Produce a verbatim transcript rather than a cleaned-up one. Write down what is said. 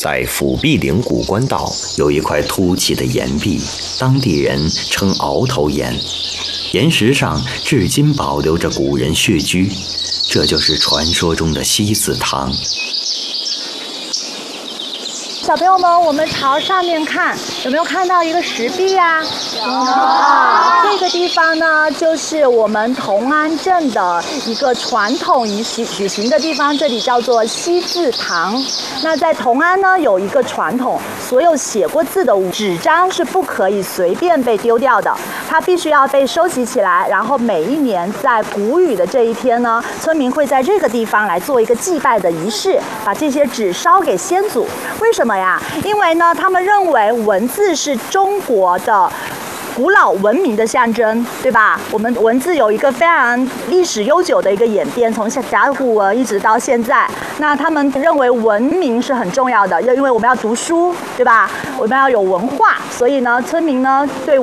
在辅弼岭古官道有一块凸起的岩壁，当地人称鳌头岩，岩石上至今保留着古人穴居，这就是传说中的西子塘。 小朋友们，我们朝上面看，有没有看到一个石壁呀？有啊，这个地方呢，就是我们同安镇的一个传统仪式举行的地方，这里叫做西字堂。那在同安呢，有一个传统，所有写过字的纸张是不可以随便被丢掉的，它必须要被收集起来，然后每一年在谷雨的这一天呢，村民会在这个地方来做一个祭拜的仪式，把这些纸烧给先祖。为什么呀？因为呢，他们认为文字是中国的古老文明的象征，对吧？我们文字有一个非常历史悠久的一个演变，从甲骨文一直到现在。那他们认为文明是很重要的，因为我们要读书，对吧？我们要有文化，所以呢，村民呢对